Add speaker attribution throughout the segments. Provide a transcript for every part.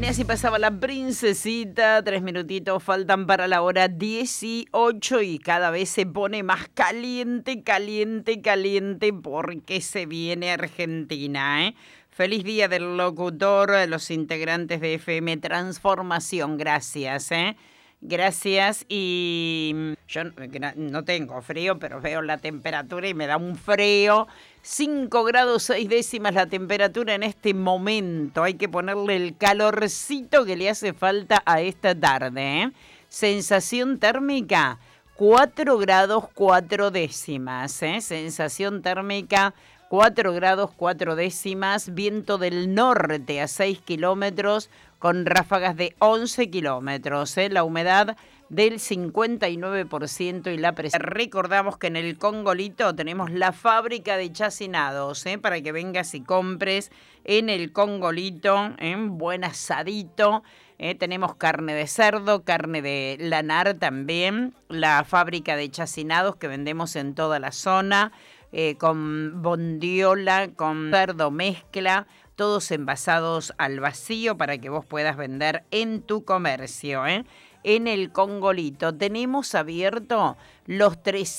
Speaker 1: Argentina, así pasaba la princesita. 3 minutitos faltan para la hora 18 y cada vez se pone más caliente, caliente, caliente porque se viene Argentina, ¿eh? Feliz día del locutor, a los integrantes de FM Transformación, gracias, ¿eh? Gracias. Y yo no tengo frío, pero veo la temperatura y me da un frío. 5 grados 6 décimas la temperatura en este momento. Hay que ponerle el calorcito que le hace falta a esta tarde, ¿eh? Sensación térmica 4 grados 4 décimas, ¿eh? Sensación térmica 4 grados 4 décimas. Viento del norte a 6 kilómetros con ráfagas de 11 kilómetros, ¿eh? La humedad del 59% y la presión. Recordamos que en el Congolito tenemos la fábrica de chacinados, ¿eh? Para que vengas y compres en el Congolito, ¿eh? Buen asadito. Tenemos carne de cerdo, carne de lanar también. La fábrica de chacinados que vendemos en toda la zona, con bondiola, con cerdo mezcla, todos envasados al vacío para que vos puedas vender en tu comercio, ¿eh? En el Congolito tenemos abierto los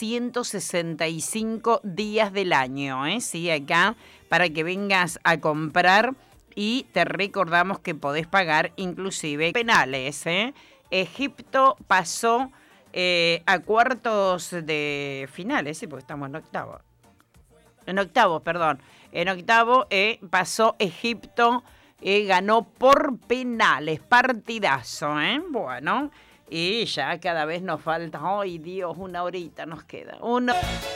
Speaker 1: 365 días del año, ¿eh? Sí, acá para que vengas a comprar y te recordamos que podés pagar inclusive penales, ¿eh? Egipto pasó a cuartos de finales, sí, porque estamos en octavo. En octavo, perdón. En octavo pasó Egipto. Ganó por penales, partidazo, ¿eh? Bueno, y ya cada vez nos falta, ¡ay Dios! Una horita nos queda.